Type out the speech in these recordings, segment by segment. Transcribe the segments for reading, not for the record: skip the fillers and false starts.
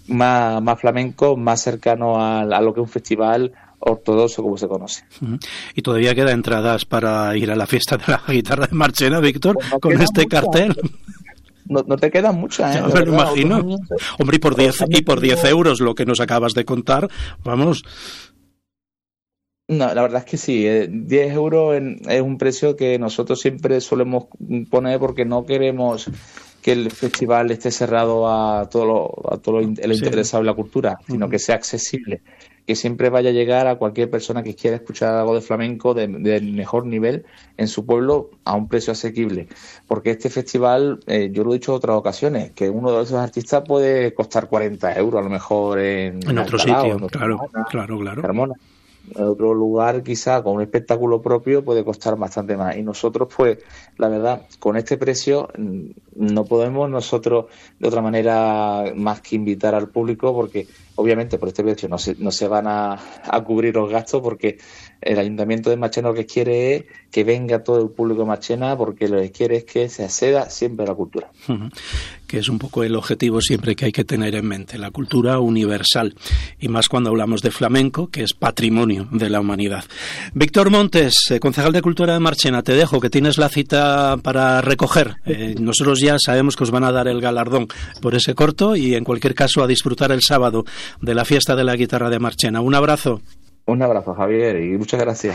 más flamenco, más cercano a lo que es un festival ortodoxo como se conoce. ¿Y todavía queda entradas para ir a la fiesta de la guitarra de Marchena, Víctor, pues no con este cartel? No te quedan muchas, Ya me lo imagino. Hombre, y por 10 euros lo que nos acabas de contar, vamos. No, la verdad es que sí, 10 euros es un precio que nosotros siempre solemos poner porque no queremos que el festival esté cerrado a todo el interesado en la cultura, sino que sea accesible, que siempre vaya a llegar a cualquier persona que quiera escuchar algo de flamenco del mejor nivel en su pueblo a un precio asequible. Porque este festival, yo lo he dicho en otras ocasiones, que uno de esos artistas puede costar 40 euros a lo mejor en otro sitio, claro. Carmona. En otro lugar, quizá con un espectáculo propio, puede costar bastante más. Y nosotros, pues, la verdad, con este precio no podemos nosotros de otra manera más que invitar al público, porque obviamente por este precio no se van a cubrir los gastos, porque el Ayuntamiento de Marchena lo que quiere es que venga todo el público de Marchena, porque lo que quiere es que se acceda siempre a la cultura. Que es un poco el objetivo siempre que hay que tener en mente, la cultura universal, y más cuando hablamos de flamenco, que es patrimonio de la humanidad. Víctor Montes, concejal de Cultura de Marchena, te dejo, que tienes la cita para recoger. Nosotros ya sabemos que os van a dar el galardón por ese corto, y en cualquier caso a disfrutar el sábado de la fiesta de la guitarra de Marchena. Un abrazo. Un abrazo, Javier, y muchas gracias.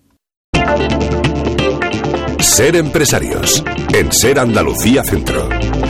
Ser empresarios, en Ser Andalucía Centro.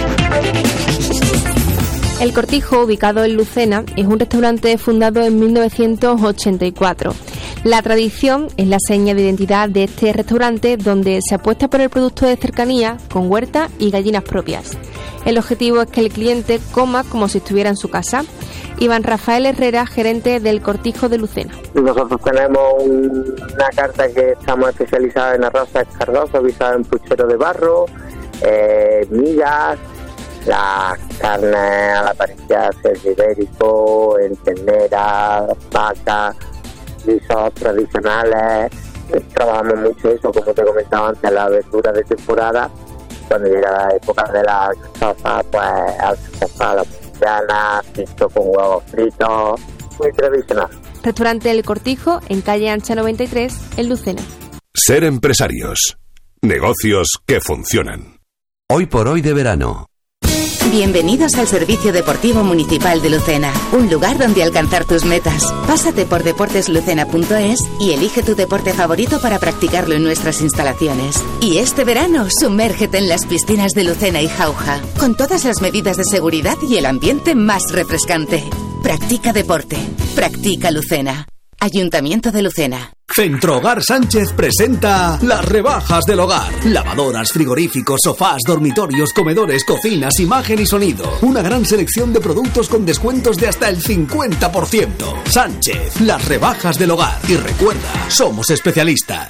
El Cortijo, ubicado en Lucena, es un restaurante fundado en 1984. La tradición es la seña de identidad de este restaurante, donde se apuesta por el producto de cercanía, con huerta y gallinas propias. El objetivo es que el cliente coma como si estuviera en su casa. Iván Rafael Herrera, gerente del Cortijo de Lucena. Nosotros tenemos una carta que estamos especializada en arroz escargoso, guisado en puchero de barro, migas, la carne a la parrilla, cerdo ibérico, en ternera, vaca, guisos tradicionales. Trabajamos mucho eso, como te comentaba antes, la verdura de temporada. Cuando llega la época de la sopa, pues alcachofa, la puyana, pisto con huevos fritos, muy tradicional. Restaurante El Cortijo, en calle Ancha 93, en Lucena. Ser empresarios, negocios que funcionan. Hoy por hoy de verano. Bienvenidos al Servicio Deportivo Municipal de Lucena, un lugar donde alcanzar tus metas. Pásate por deporteslucena.es y elige tu deporte favorito para practicarlo en nuestras instalaciones. Y este verano, sumérgete en las piscinas de Lucena y Jauja, con todas las medidas de seguridad y el ambiente más refrescante. Practica deporte, practica Lucena. Ayuntamiento de Lucena. Centro Hogar Sánchez presenta las rebajas del hogar. Lavadoras, frigoríficos, sofás, dormitorios, comedores, cocinas, imagen y sonido. Una gran selección de productos con descuentos de hasta el 50%. Sánchez, las rebajas del hogar. Y recuerda, somos especialistas.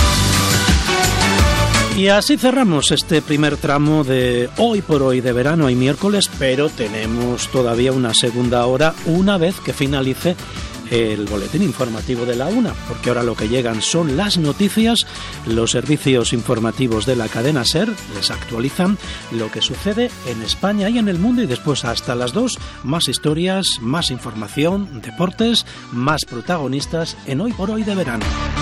Y así cerramos este primer tramo de Hoy por Hoy de verano y miércoles, pero tenemos todavía una segunda hora una vez que finalice el boletín informativo de la 1, porque ahora lo que llegan son las noticias. Los servicios informativos de la cadena SER les actualizan lo que sucede en España y en el mundo, y después hasta las 2 más historias, más información, deportes, más protagonistas en Hoy por Hoy de verano.